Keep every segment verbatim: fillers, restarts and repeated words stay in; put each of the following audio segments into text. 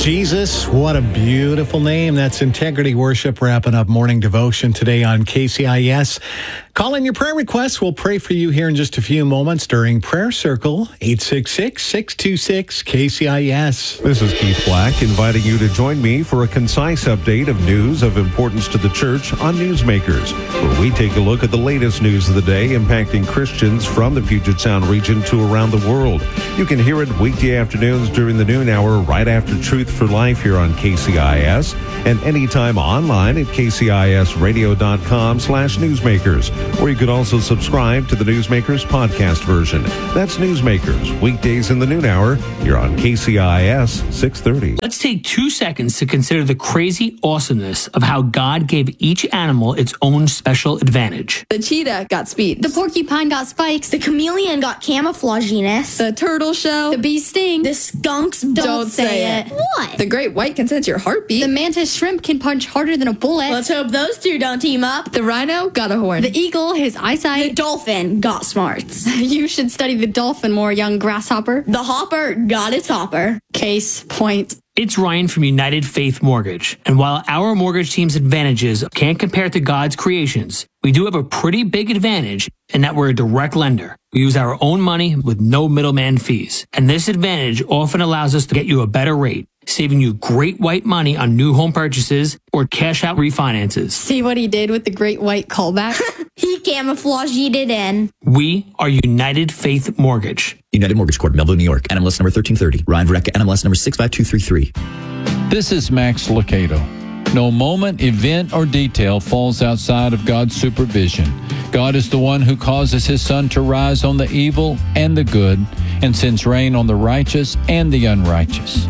Jesus, what a beautiful name. That's Integrity Worship wrapping up morning devotion today on K C I S. Call in your prayer requests. We'll pray for you here in just a few moments during Prayer Circle, eight six six, six two six, K C I S. This is Keith Black inviting you to join me for a concise update of news of importance to the church on Newsmakers, where we take a look at the latest news of the day impacting Christians from the Puget Sound region to around the world. You can hear it weekday afternoons during the noon hour right after Truth for Life here on K C I S, and anytime online at kcisradio.com slash newsmakers, or you could also subscribe to the Newsmakers podcast version. That's Newsmakers, weekdays in the noon hour. You're on K C I S six thirty. Let's take two seconds to consider the crazy awesomeness of how God gave each animal its own special advantage. The cheetah got speed. The porcupine got spikes. The chameleon got camouflaginess. The turtle shell. The bee sting. The skunks don't, Don't say, say it. it. What? The great white can sense your heartbeat. The mantis shrimp can punch harder than a bullet. Let's hope those two don't team up. The rhino got a horn. The eagle, his eyesight. The dolphin got smarts. You should study the dolphin more, young grasshopper. The hopper got its hopper. Case point. It's Ryan from United Faith Mortgage, and while our mortgage team's advantages can't compare to God's creations, we do have a pretty big advantage in that we're a direct lender. We use our own money with no middleman fees, and this advantage often allows us to get you a better rate, saving you great white money on new home purchases or cash out refinances. See what he did with the great white callback? He camouflaged it in. We are United Faith Mortgage. United Mortgage Corp, Melville, New York. N M L S number thirteen thirty. Ryan Vareka, N M L S number six five two three three. This is Max Lucado. No moment, event, or detail falls outside of God's supervision. God is the one who causes his sun to rise on the evil and the good and sends rain on the righteous and the unrighteous.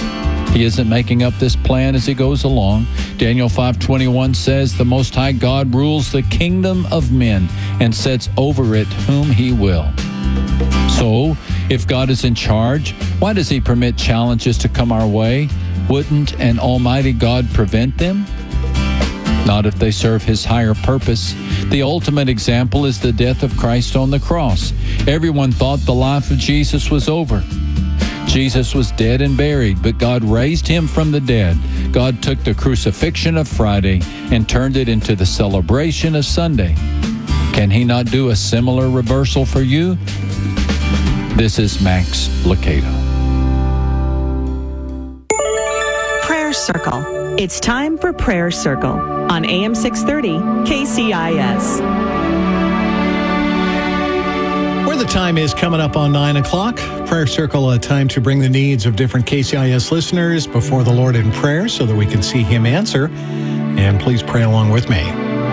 He isn't making up this plan as he goes along. Daniel five twenty-one says, the Most High God rules the kingdom of men and sets over it whom he will. So, if God is in charge, why does he permit challenges to come our way? Wouldn't an almighty God prevent them? Not if they serve his higher purpose. The ultimate example is the death of Christ on the cross. Everyone thought the life of Jesus was over. Jesus was dead and buried, but God raised him from the dead. God took the crucifixion of Friday and turned it into the celebration of Sunday. Can he not do a similar reversal for you? This is Max Lucado. Prayer Circle. It's time for Prayer Circle on A M six thirty K C I S. Where the time is coming up on nine o'clock. Prayer Circle, a time to bring the needs of different K C I S listeners before the Lord in prayer so that we can see him answer. And please pray along with me.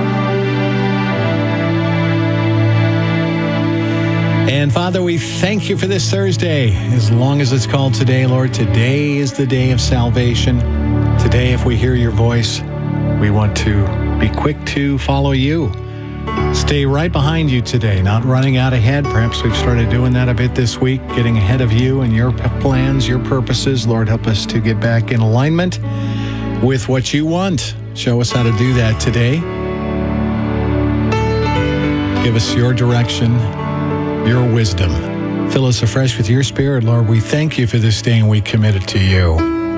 And Father, we thank you for this Thursday. As long as it's called today, Lord, today is the day of salvation. Today, if we hear your voice, we want to be quick to follow you. Stay right behind you today, not running out ahead. Perhaps we've started doing that a bit this week, getting ahead of you and your plans, your purposes. Lord, help us to get back in alignment with what you want. Show us how to do that today. Give us your direction, your wisdom. Fill us afresh with your spirit, Lord. We thank you for this day and we commit it to you.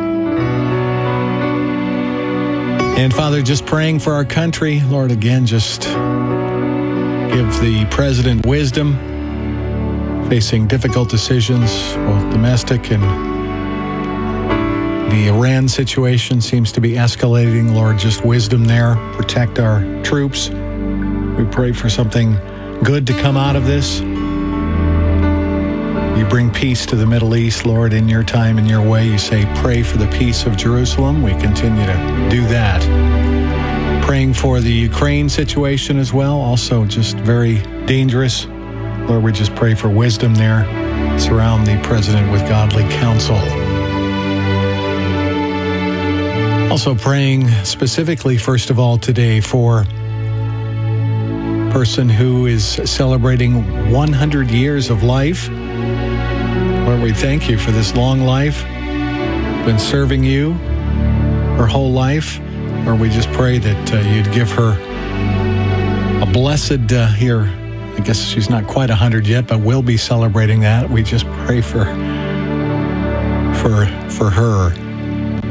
And Father, just praying for our country, Lord, again, just give the president wisdom, facing difficult decisions, both domestic and the Iran situation seems to be escalating. Lord, just wisdom there. Protect our troops. We pray for something good to come out of this. You bring peace to the Middle East, Lord, in your time and your way. You say, pray for the peace of Jerusalem. We continue to do that. Praying for the Ukraine situation as well, also just very dangerous. Lord, we just pray for wisdom there. Surround the president with godly counsel. Also praying specifically, first of all, today for a person who is celebrating one hundred years of life. Lord, we thank you for this long life. Been serving you her whole life. Lord, we just pray that uh, you'd give her a blessed uh, here. I guess she's not quite one hundred yet, but we'll be celebrating that. We just pray for, for, for her.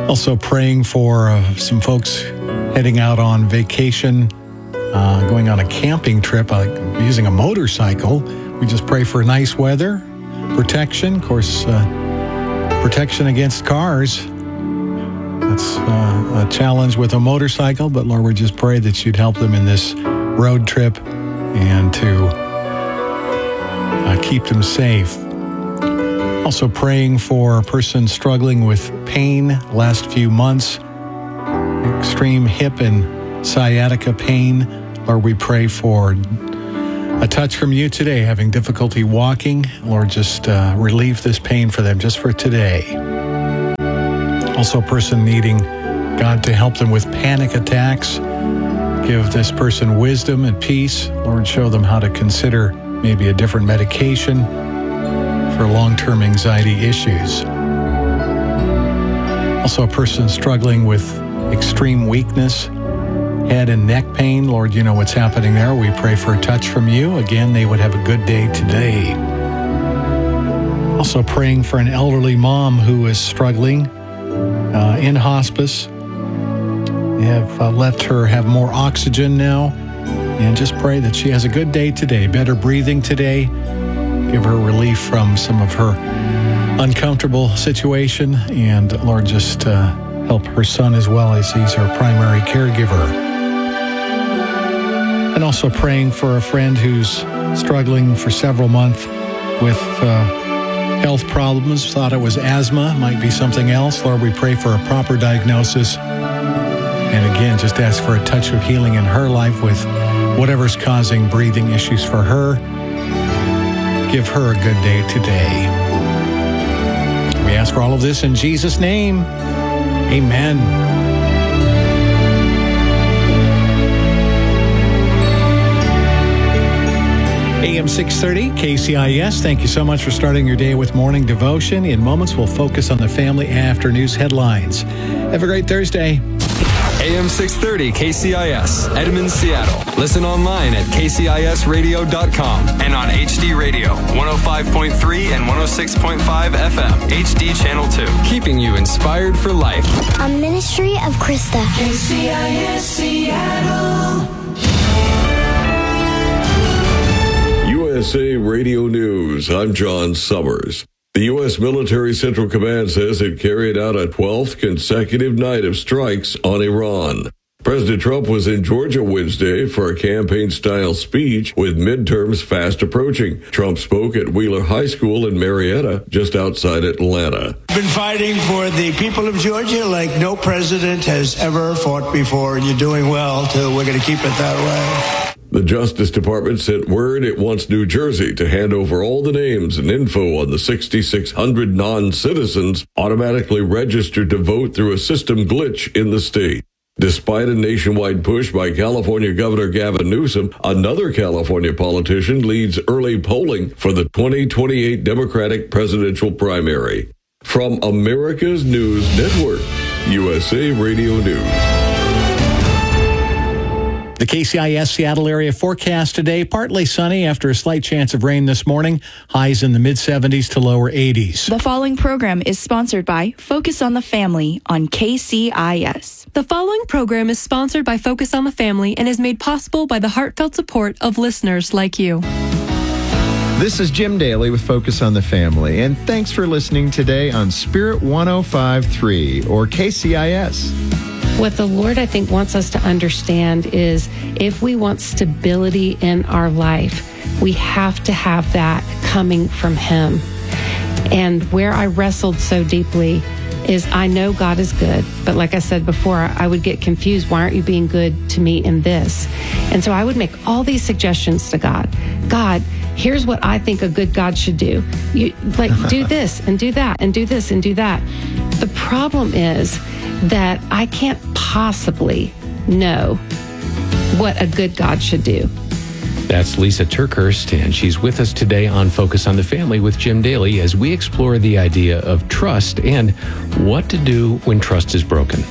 Also praying for uh, some folks heading out on vacation, uh, going on a camping trip, uh, using a motorcycle. We just pray for nice weather, protection, of course, uh, protection against cars. That's uh, a challenge with a motorcycle, but Lord, we just pray that you'd help them in this road trip and to uh, keep them safe. Also praying for a person struggling with pain last few months, extreme hip and sciatica pain. Lord, we pray for a touch from you today, having difficulty walking. Lord, just uh, relieve this pain for them just for today. Also a person needing God to help them with panic attacks. Give this person wisdom and peace. Lord, show them how to consider maybe a different medication for long-term anxiety issues. Also a person struggling with extreme weakness, head and neck pain. Lord, you know what's happening there. We pray for a touch from you. Again, they would have a good day today. Also praying for an elderly mom who is struggling uh, in hospice. We have uh, let her have more oxygen now, and just pray that she has a good day today, better breathing today. Give her relief from some of her uncomfortable situation, and Lord, just uh, help her son as well, as he's her primary caregiver. And also praying for a friend who's struggling for several months with uh, health problems. Thought it was asthma, might be something else. Lord, we pray for a proper diagnosis. And again, just ask for a touch of healing in her life with whatever's causing breathing issues for her. Give her a good day today. We ask for all of this in Jesus' name. Amen. A M six thirty, K C I S. Thank you so much for starting your day with morning devotion. In moments, we'll focus on the family after news headlines. Have a great Thursday. A M six thirty K C I S, Edmond, Seattle. Listen online at k c i s radio dot com and on H D Radio, one oh five point three and one oh six point five F M, H D Channel two. Keeping you inspired for life. A ministry of Krista. K C I S Seattle. U S A Radio News. I'm John Summers. The U S Military Central Command says it carried out a twelfth consecutive night of strikes on Iran. President Trump was in Georgia Wednesday for a campaign-style speech with midterms fast approaching. Trump spoke at Wheeler High School in Marietta, just outside Atlanta. I've been fighting for the people of Georgia like no president has ever fought before, and you're doing well, too. We're going to keep it that way. The Justice Department sent word it wants New Jersey to hand over all the names and info on the sixty-six hundred non-citizens automatically registered to vote through a system glitch in the state. Despite a nationwide push by California Governor Gavin Newsom, another California politician leads early polling for the twenty twenty-eight Democratic presidential primary. From America's News Network, U S A Radio News. The K C I S Seattle area forecast today, partly sunny after a slight chance of rain this morning. Highs in the mid seventies to lower eighties. The following program is sponsored by Focus on the Family on K C I S. The following program is sponsored by Focus on the Family and is made possible by the heartfelt support of listeners like you. This is Jim Daly with Focus on the Family, and thanks for listening today on Spirit one oh five point three or K C I S. What the Lord, I think, wants us to understand is if we want stability in our life, we have to have that coming from Him. And where I wrestled so deeply is I know God is good, but like I said before, I would get confused. Why aren't you being good to me in this? And so I would make all these suggestions to God. God, here's what I think a good God should do. You like do this and do that and do this and do that. The problem is that I can't possibly know what a good God should do. That's Lisa Turkhurst, and she's with us today on Focus on the Family with Jim Daly as we explore the idea of trust and what to do when trust is broken.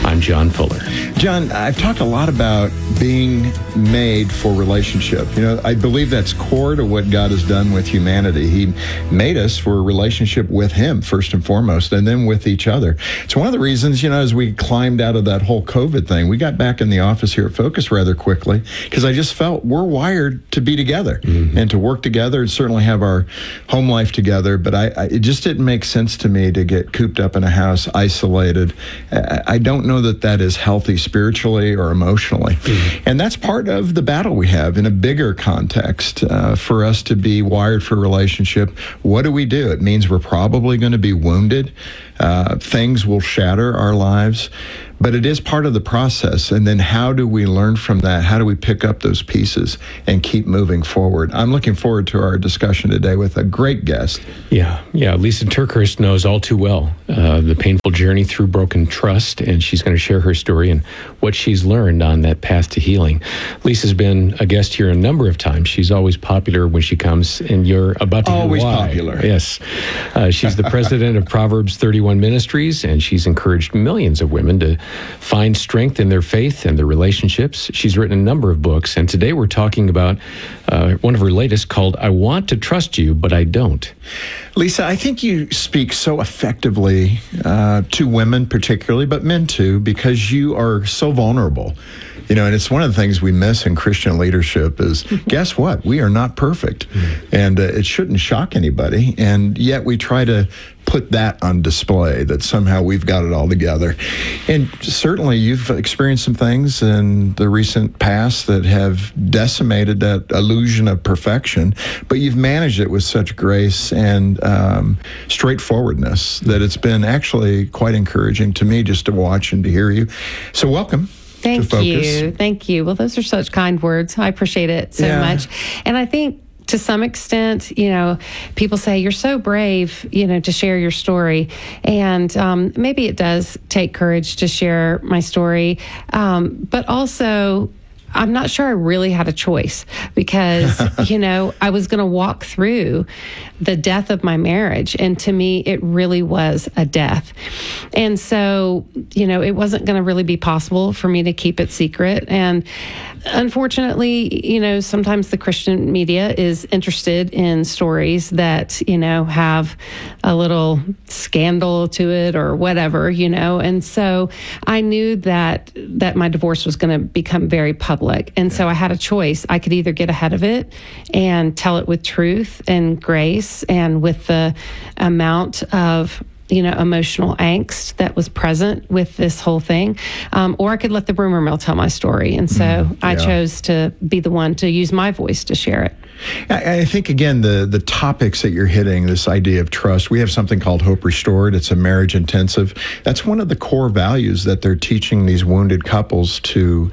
I'm John Fuller. John, I've talked a lot about being made for relationship. You know, I believe that's core to what God has done with humanity. He made us for a relationship with Him, first and foremost, and then with each other. It's one of the reasons, you know, as we climbed out of that whole COVID thing, we got back in the office here at Focus rather quickly, because I just felt we're wired to be together mm-hmm. and to work together and certainly have our home life together. But I, I, it just didn't make sense to me to get cooped up in a house, isolated. I, I don't know that that is healthy spiritually or emotionally. Mm-hmm. And that's part of the battle we have in a bigger context. Uh, for us to be wired for a relationship, what do we do? It means we're probably going to be wounded. Uh, things will shatter our lives, but it is part of the process. And then how do we learn from that? How do we pick up those pieces and keep moving forward? I'm looking forward to our discussion today with a great guest. Yeah, yeah. Lisa TerKeurst knows all too well uh, the painful journey through broken trust, and she's going to share her story and what she's learned on that path to healing. Lisa's been a guest here a number of times. She's always popular when she comes, and you're about to hear always why. Popular. Yes. Uh, she's the president of Proverbs thirty-one Ministries, and she's encouraged millions of women to find strength in their faith and their relationships. She's written a number of books, and today we're talking about uh, one of her latest called I Want to Trust You, But I Don't. Lisa, I think you speak so effectively uh, to women particularly, but men too, because you are so vulnerable. You know, and it's one of the things we miss in Christian leadership is, guess what? We are not perfect. Mm-hmm. And uh, it shouldn't shock anybody. And yet we try to put that on display, that somehow we've got it all together. And certainly you've experienced some things in the recent past that have decimated that illusion of perfection, but you've managed it with such grace and um, straightforwardness that it's been actually quite encouraging to me just to watch and to hear you. So welcome. Thank you. Thank you. Well, those are such kind words. I appreciate it so yeah. much. And I think to some extent, you know, people say you're so brave, you know, to share your story. And um, maybe it does take courage to share my story. Um, but also, I'm not sure I really had a choice because, you know, I was going to walk through the death of my marriage. And to me, it really was a death. And so, you know, it wasn't going to really be possible for me to keep it secret. And unfortunately, you know, sometimes the Christian media is interested in stories that, you know, have a little scandal to it or whatever, you know. And so I knew that that my divorce was going to become very public. And so I had a choice. I could either get ahead of it and tell it with truth and grace and with the amount of, you know, emotional angst that was present with this whole thing. Um, or I could let the rumor mill tell my story. And so mm, yeah. I chose to be the one to use my voice to share it. I, I think, again, the, the topics that you're hitting, this idea of trust, we have something called Hope Restored. It's a marriage intensive. That's one of the core values that they're teaching these wounded couples to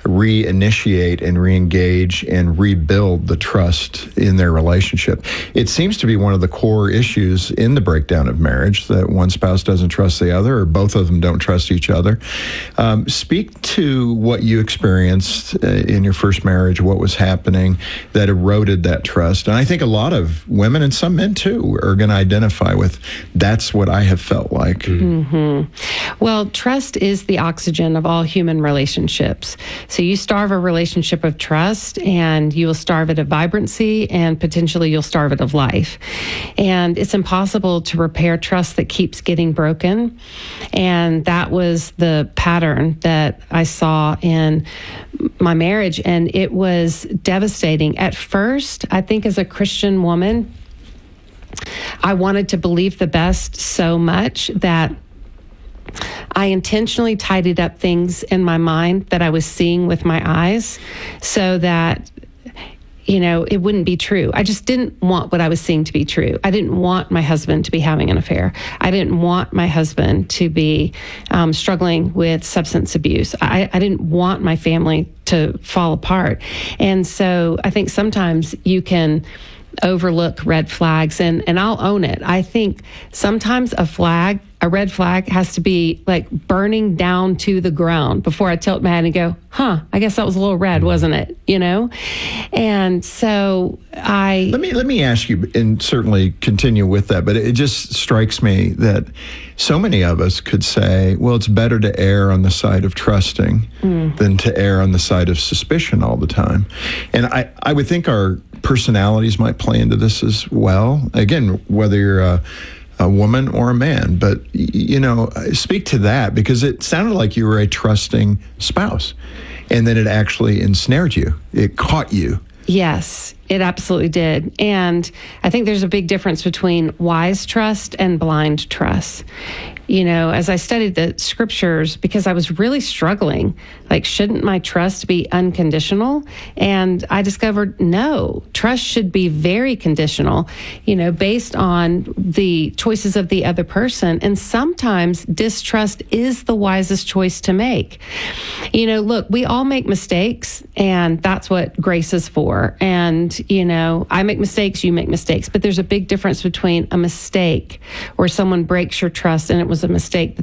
reinitiate and reengage and rebuild the trust in their relationship. It seems to be one of the core issues in the breakdown of marriage, that one spouse doesn't trust the other or both of them don't trust each other. Um, speak to what you experienced uh, in your first marriage, what was happening that eroded that trust. And I think a lot of women and some men too are going to identify with, that's what I have felt like. Mm-hmm. Well, trust is the oxygen of all human relationships. So you starve a relationship of trust and you will starve it of vibrancy and potentially you'll starve it of life. And it's impossible to repair trust that keeps getting broken. And that was the pattern that I saw in my marriage. And it was devastating. At first, I think as a Christian woman, I wanted to believe the best so much that I intentionally tidied up things in my mind that I was seeing with my eyes so that, you know, it wouldn't be true. I just didn't want what I was seeing to be true. I didn't want my husband to be having an affair. I didn't want my husband to be um, struggling with substance abuse. I, I didn't want my family to fall apart. And so I think sometimes you can overlook red flags, and, and I'll own it. I think sometimes a flag a red flag has to be like burning down to the ground before I tilt my head and go, huh, I guess that was a little red, wasn't it? You know? And so I... Let me, let me ask you, and certainly continue with that, but it just strikes me that so many of us could say, well, it's better to err on the side of trusting mm. than to err on the side of suspicion all the time. And I, I would think our personalities might play into this as well. Again, whether you're a a woman or a man, but, you know, speak to that, because it sounded like you were a trusting spouse, and then it actually ensnared you. It caught you. Yes, it absolutely did. And I think there's a big difference between wise trust and blind trust. You know, as I studied the scriptures, because I was really struggling, like, shouldn't my trust be unconditional? And I discovered, no, trust should be very conditional, you know, based on the choices of the other person. And sometimes distrust is the wisest choice to make. You know, look, we all make mistakes, and that's what grace is for. And, you know, I make mistakes, you make mistakes, but there's a big difference between a mistake where someone breaks your trust and it was a mistake that